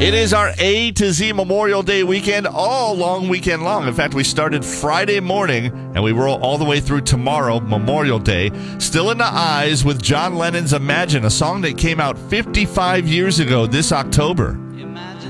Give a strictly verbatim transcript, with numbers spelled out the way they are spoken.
It is our A to Z Memorial Day weekend, all long weekend long. In fact, we started Friday morning, and we roll all the way through tomorrow, Memorial Day. Still in the Eyes with John Lennon's Imagine, a song that came out fifty-five years ago this October.